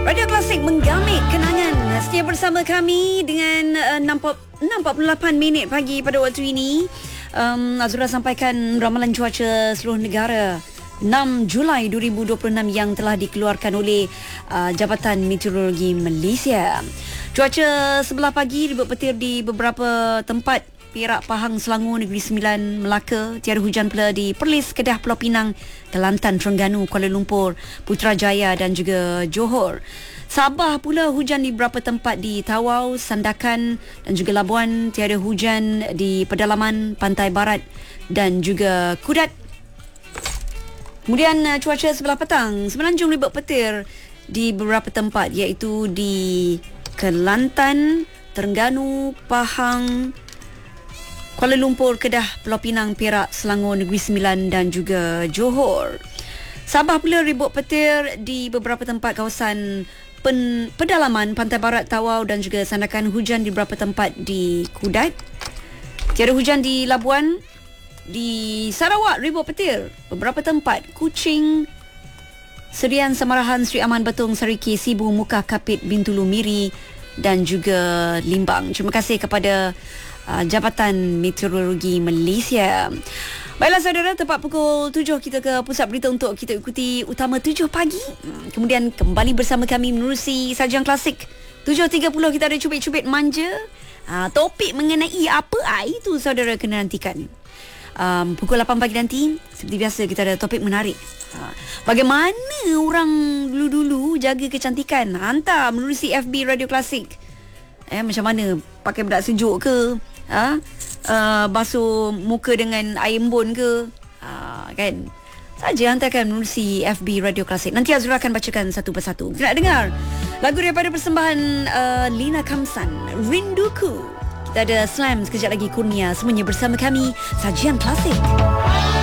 Radio Klasik menggamit kenangan. Setia bersama kami dengan 6.48 minit pagi pada waktu ini. Azura sampaikan ramalan cuaca seluruh negara 6 Julai 2026 yang telah dikeluarkan oleh Jabatan Meteorologi Malaysia. Cuaca sebelah pagi berpetir di beberapa tempat: Perak, Pahang, Selangor, Negeri Sembilan, Melaka. Tiada hujan pula di Perlis, Kedah, Pulau Pinang, Kelantan, Terengganu, Kuala Lumpur, Putrajaya dan juga Johor. Sabah pula hujan di beberapa tempat di Tawau, Sandakan dan juga Labuan. Tiada hujan di pedalaman, Pantai Barat dan juga Kudat. Kemudian cuaca sebelah petang, Semenanjung berpetir di beberapa tempat iaitu di Kelantan, Terengganu, Pahang, Kuala Lumpur, Kedah, Pulau Pinang, Perak, Selangor, Negeri Sembilan dan juga Johor. Sabah pula ribut petir di beberapa tempat kawasan pedalaman, Pantai Barat, Tawau dan juga Sandakan. Hujan di beberapa tempat di Kudat. Tiada hujan di Labuan. Di Sarawak ribut petir beberapa tempat: Kuching, Serian, Samarahan, Sri Aman, Betong, Sariki, Sibu, Mukah, Kapit, Bintulu, Miri dan juga Limbang. Terima kasih kepada Jabatan Meteorologi Malaysia. Baiklah saudara, tepat pukul 7 kita ke pusat berita untuk kita ikuti utama 7 pagi. Kemudian kembali bersama kami menerusi sajian klasik. 7.30 kita ada cubit-cubit manja. Topik mengenai apa itu saudara kena nantikan. Pukul 8 pagi nanti seperti biasa kita ada topik menarik. Bagaimana orang dulu-dulu jaga kecantikan? Hantar menerusi FB Radio Klasik. Macam mana pakai bedak sejuk ke? Basuh muka dengan air embun ke? Kan? Saja hantarkan menerusi FB Radio Klasik. Nanti Azura akan bacakan satu persatu. Kita nak dengar lagu daripada persembahan Lina Kamsan, Rinduku. Kita ada Slam sekejap lagi, Kurnia. Semuanya bersama kami, Sajian Klasik.